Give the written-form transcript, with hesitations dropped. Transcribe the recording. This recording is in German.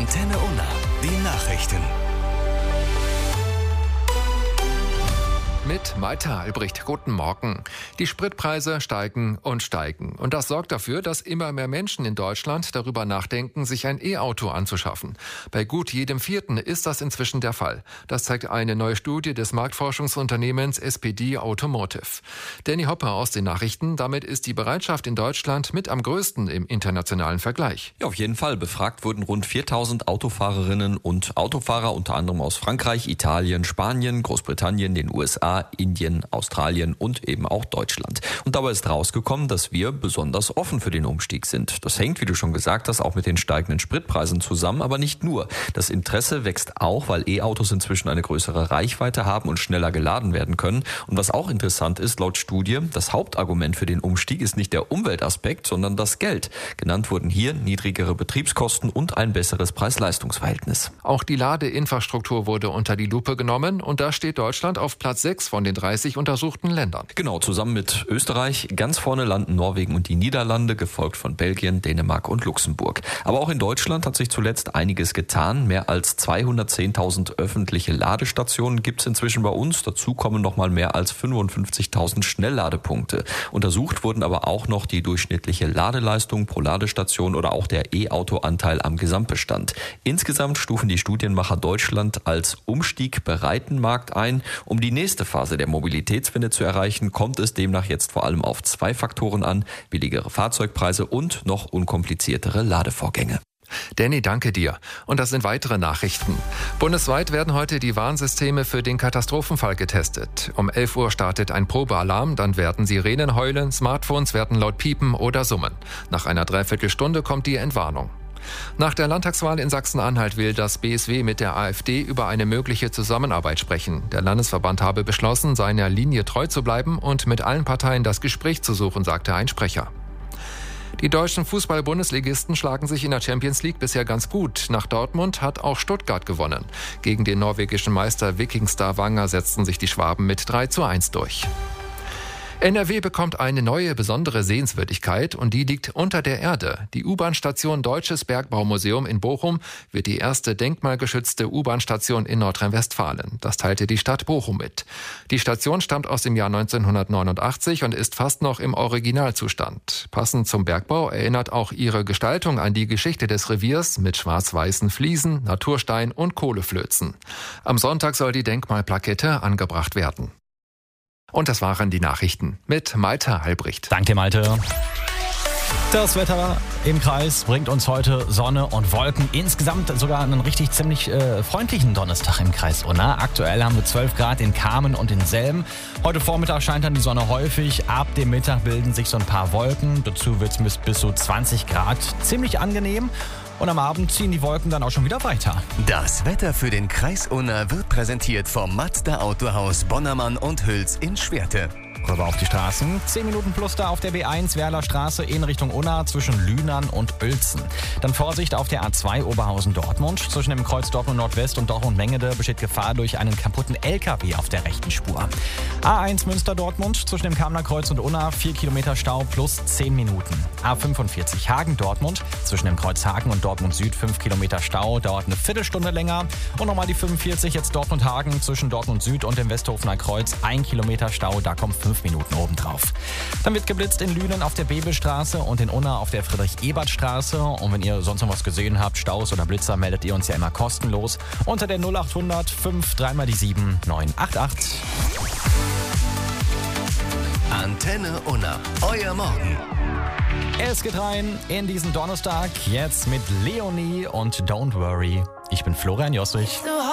Antenne Unna, die Nachrichten. Mit Maita Albrecht, guten Morgen. Die Spritpreise steigen und steigen. Und das sorgt dafür, dass immer mehr Menschen in Deutschland darüber nachdenken, sich ein E-Auto anzuschaffen. Bei gut jedem Vierten ist das inzwischen der Fall. Das zeigt eine neue Studie des Marktforschungsunternehmens SPD Automotive. Danny Hopper aus den Nachrichten. Damit ist die Bereitschaft in Deutschland mit am größten im internationalen Vergleich. Ja, auf jeden Fall. Befragt wurden rund 4000 Autofahrerinnen und Autofahrer, unter anderem aus Frankreich, Italien, Spanien, Großbritannien, den USA, Indien, Australien und eben auch Deutschland. Und dabei ist rausgekommen, dass wir besonders offen für den Umstieg sind. Das hängt, wie du schon gesagt hast, auch mit den steigenden Spritpreisen zusammen, aber nicht nur. Das Interesse wächst auch, weil E-Autos inzwischen eine größere Reichweite haben und schneller geladen werden können. Und was auch interessant ist, laut Studie, das Hauptargument für den Umstieg ist nicht der Umweltaspekt, sondern das Geld. Genannt wurden hier niedrigere Betriebskosten und ein besseres Preis-Leistungs-Verhältnis. Auch die Ladeinfrastruktur wurde unter die Lupe genommen und da steht Deutschland auf Platz 6 von den 30 untersuchten Ländern. Genau, zusammen mit Österreich. Ganz vorne landen Norwegen und die Niederlande, gefolgt von Belgien, Dänemark und Luxemburg. Aber auch in Deutschland hat sich zuletzt einiges getan. Mehr als 210.000 öffentliche Ladestationen gibt es inzwischen bei uns. Dazu kommen noch mal mehr als 55.000 Schnellladepunkte. Untersucht wurden aber auch noch die durchschnittliche Ladeleistung pro Ladestation oder auch der E-Auto-Anteil am Gesamtbestand. Insgesamt stufen die Studienmacher Deutschland als umstiegbereiten Markt ein. Um die nächste Phase der Mobilitätswende zu erreichen, kommt es demnach jetzt vor allem auf 2 Faktoren an: billigere Fahrzeugpreise und noch unkompliziertere Ladevorgänge. Danny, danke dir. Und das sind weitere Nachrichten. Bundesweit werden heute die Warnsysteme für den Katastrophenfall getestet. Um 11 Uhr startet ein Probealarm, dann werden Sirenen heulen, Smartphones werden laut piepen oder summen. Nach einer Dreiviertelstunde kommt die Entwarnung. Nach der Landtagswahl in Sachsen-Anhalt will das BSW mit der AfD über eine mögliche Zusammenarbeit sprechen. Der Landesverband habe beschlossen, seiner Linie treu zu bleiben und mit allen Parteien das Gespräch zu suchen, sagte ein Sprecher. Die deutschen Fußball-Bundesligisten schlagen sich in der Champions League bisher ganz gut. Nach Dortmund hat auch Stuttgart gewonnen. Gegen den norwegischen Meister Viking Stavanger setzten sich die Schwaben mit 3:1 durch. NRW bekommt eine neue besondere Sehenswürdigkeit und die liegt unter der Erde. Die U-Bahn-Station Deutsches Bergbaumuseum in Bochum wird die erste denkmalgeschützte U-Bahn-Station in Nordrhein-Westfalen. Das teilte die Stadt Bochum mit. Die Station stammt aus dem Jahr 1989 und ist fast noch im Originalzustand. Passend zum Bergbau erinnert auch ihre Gestaltung an die Geschichte des Reviers mit schwarz-weißen Fliesen, Naturstein und Kohleflözen. Am Sonntag soll die Denkmalplakette angebracht werden. Und das waren die Nachrichten mit Maita Albrecht. Danke, Malte. Das Wetter im Kreis bringt uns heute Sonne und Wolken. Insgesamt sogar einen richtig ziemlich freundlichen Donnerstag im Kreis Unna. Aktuell haben wir 12 Grad in Kamen und in Selm. Heute Vormittag scheint dann die Sonne häufig. Ab dem Mittag bilden sich so ein paar Wolken. Dazu wird es bis zu 20 Grad. Ziemlich angenehm. Und am Abend ziehen die Wolken dann auch schon wieder weiter. Das Wetter für den Kreis Unna wird präsentiert vom Mazda Autohaus Bonnermann und Hüls in Schwerte. Rüber auf die Straßen. 10 Minuten plus da auf der B1 Werler Straße in Richtung Unna zwischen Lühnern und Uelzen. Dann Vorsicht auf der A2 Oberhausen-Dortmund. Zwischen dem Kreuz Dortmund Nordwest und Dortmund-Mengede besteht Gefahr durch einen kaputten LKW auf der rechten Spur. A1 Münster-Dortmund zwischen dem Kamener Kreuz und Unna 4 Kilometer Stau plus 10 Minuten. A45 Hagen-Dortmund zwischen dem Kreuz Hagen und Dortmund Süd 5 Kilometer Stau, dauert eine Viertelstunde länger. Und nochmal die 45 jetzt Dortmund-Hagen zwischen Dortmund Süd und dem Westhofener Kreuz 1 Kilometer Stau, da kommt 5 Minuten obendrauf. Dann wird geblitzt in Lünen auf der Bebelstraße und in Unna auf der Friedrich-Ebert-Straße. Und wenn ihr sonst noch was gesehen habt, Staus oder Blitzer, meldet ihr uns ja immer kostenlos unter der 0800 5 3 mal die 7 988. Antenne Unna, euer Morgen. Es geht rein in diesen Donnerstag, jetzt mit Leonie und Don't Worry. Ich bin Florian Jostrich.